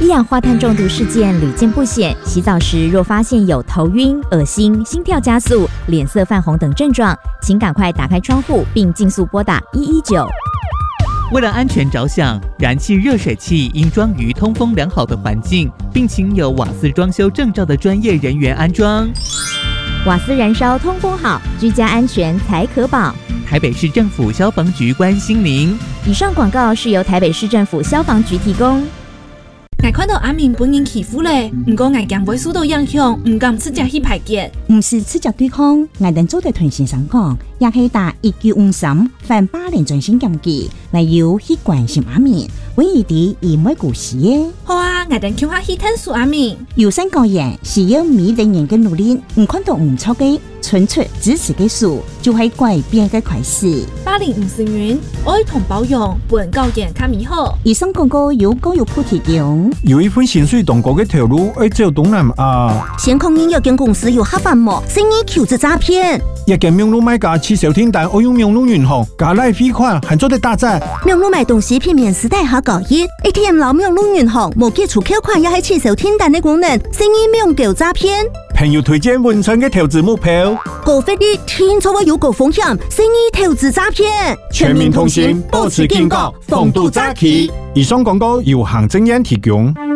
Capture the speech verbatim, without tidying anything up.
一氧化碳中毒事件屡见不鲜，洗澡时若发现有头晕、恶心、心跳加速、脸色泛红等症状，请赶快打开窗户并尽速拨打一一九。 为了安全着想，燃气热水器应装于通风良好的环境，并请有瓦斯装修证照的专业人员安装。 瓦斯燃烧通风好，居家安全才可保。 台北市政府消防局关心您。 以上广告是由台北市政府消防局提供。 我看到阿明本人欺负咧，不过我惊袂受到影响，唔敢直接去排解。 唔是直接对抗，我哋做對團先生講，也係打一九五三反霸凌專線檢舉，嚟要去關心阿明，為伊啲而唔會故事嘅。 好啊，我等叫下去探索阿明。 有心個人是要每個人嘅努力，唔看到唔錯嘅，純粹支持嘅事，就係改變嘅開始。 霸凌唔成緣，愛同包容，本教研較美好。 以上廣告由教育部提供。 有一份薪水動過嘅條路，愛走東南亞。 先控認有間公司有合法冇，生意求職詐騙。 一間名路買家去小天單，我用名路銀行加來匯款，還做得打折。 名路買東西偏偏時代下高熱 ，A T M 老名路銀行冇基礎扣款，也係去小天單的功能，生意名叫詐騙。 朋友推薦文春嘅投資目標， 高費率聽錯話有高風險，生意投資詐騙。 全民同心，保持警覺，防堵詐欺。以上廣告由行政院提供。